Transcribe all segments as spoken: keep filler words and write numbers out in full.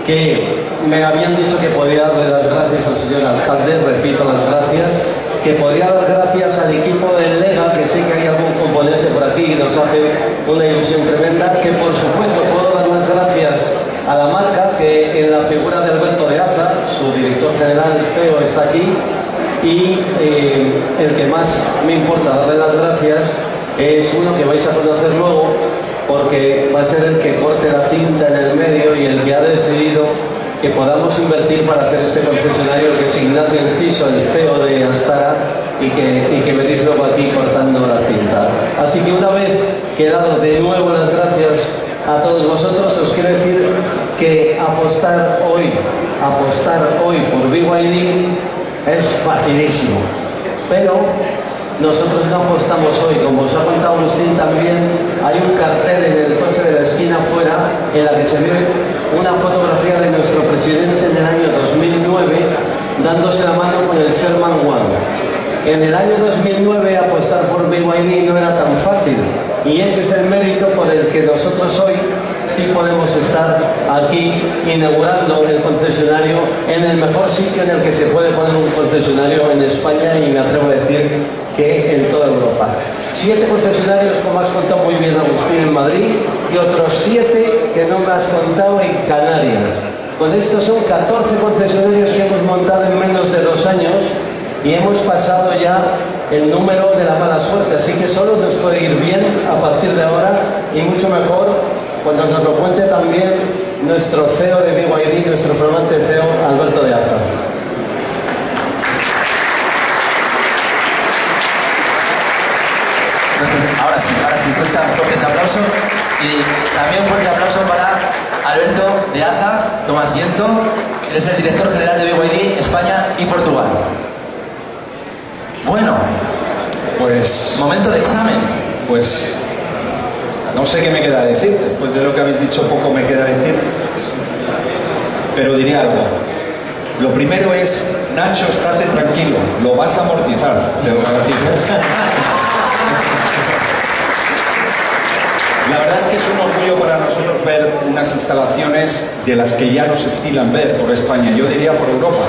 que me habían dicho que podía darle las gracias al señor alcalde, repito las gracias, que podía dar gracias al equipo del Lega, que sé que hay algún componente por aquí que nos hace una ilusión tremenda, que por supuesto puedo dar las gracias a la marca, que en la figura de Alberto de Aza, su director general, C E O, está aquí, y eh, el que más me importa darle las gracias es uno que vais a conocer luego, porque va a ser el que corte la cinta en el medio y el que ha decidido que podamos invertir para hacer este concesionario, que es Ignacio Enciso, el C E O de Astara, y que, y que veréis luego aquí cortando la cinta. Así que una vez que he dado de nuevo las gracias a todos vosotros, os quiero decir que apostar hoy, apostar hoy por B Y D es facilísimo, pero nosotros no apostamos hoy. Como os ha contado Agustín también, hay un cartel en el coche de la esquina afuera en la que se ve una fotografía de nuestro presidente en el año dos mil nueve dándose la mano con el Chairman Wang. En el año dos mil nueve apostar por B Y D no era tan fácil, y ese es el mérito por el que nosotros hoy sí podemos estar aquí inaugurando el concesionario en el mejor sitio en el que se puede poner un concesionario en España, y me atrevo a decir que en toda Europa. Siete concesionarios, como has contado muy bien Agustín, en Madrid, y otros siete que no me has contado en Canarias. Con esto son catorce concesionarios que hemos montado en menos de dos años, y hemos pasado ya el número de la mala suerte, así que solo nos puede ir bien a partir de ahora, y mucho mejor cuando nos lo cuente también nuestro C E O de B Y D, nuestro flamante C E O, Alberto de Aza. Ahora sí, ahora sí, escucha un fuerte aplauso, y también un fuerte aplauso para Alberto de Aza. Toma asiento, eres el director general de B Y D España y Portugal. Bueno, pues momento de examen. Pues no sé qué me queda decir, después de lo que habéis dicho poco me queda decir, pero diré algo. Lo primero es, Nacho, estate tranquilo, lo vas a amortizar, te lo garantizo. La verdad es que es un orgullo para nosotros ver unas instalaciones de las que ya nos estilan ver por España, yo diría por Europa.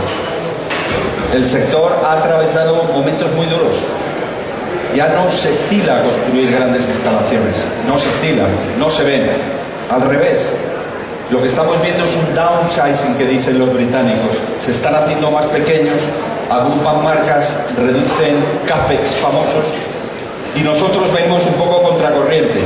El sector ha atravesado momentos muy duros. Ya no se estila construir grandes instalaciones, no se estila, no se ven. Al revés, lo que estamos viendo es un downsizing que dicen los británicos. Se están haciendo más pequeños, agrupan marcas, reducen capex famosos, y nosotros venimos un poco contracorriente.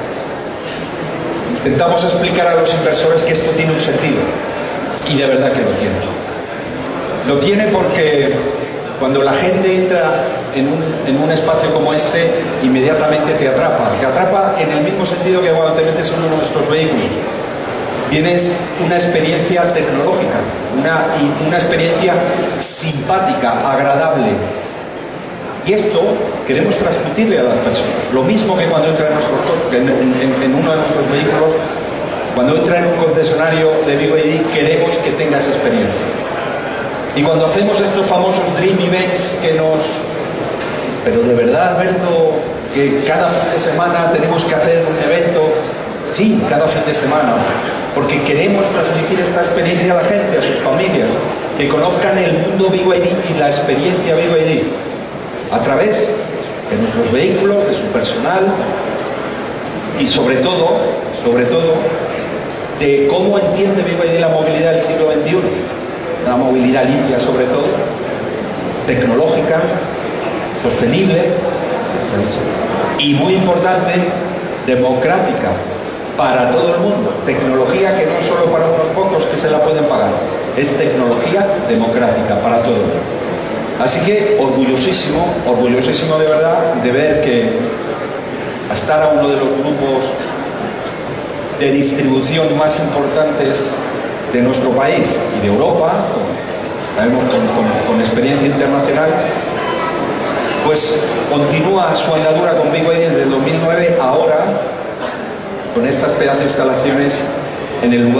Intentamos explicar a los inversores que esto tiene un sentido, y de verdad que lo tiene. Lo tiene porque cuando la gente entra en un, en un espacio como este, inmediatamente te atrapa. Te atrapa en el mismo sentido que cuando te metes en uno de nuestros vehículos. Tienes una experiencia tecnológica, una, una experiencia simpática, agradable. Y esto queremos transmitirle a las personas. Lo mismo que cuando entra en, nuestro, en, en, en uno de nuestros vehículos, cuando entra en un concesionario de B Y D, queremos que tenga esa experiencia. Y cuando hacemos estos famosos Dream Events que nos... Pero de verdad, Alberto, que cada fin de semana tenemos que hacer un evento. Sí, cada fin de semana. Porque queremos transmitir esta experiencia a la gente, a sus familias, que conozcan el mundo B Y D y la experiencia B Y D a través de nuestros vehículos, de su personal, y sobre todo, sobre todo, de cómo entiende B Y D la movilidad del siglo veintiuno. La movilidad limpia, sobre todo, tecnológica, sostenible y, muy importante, democrática para todo el mundo. Tecnología que no es solo para unos pocos que se la pueden pagar, es tecnología democrática para todo el mundo. Así que orgullosísimo, orgullosísimo de verdad de ver que Astara, uno de los grupos de distribución más importantes de nuestro país y de Europa, con, con, con, con experiencia internacional, pues continúa su andadura con B Y D desde el dos mil nueve, ahora con estas pedazos de instalaciones en el lugar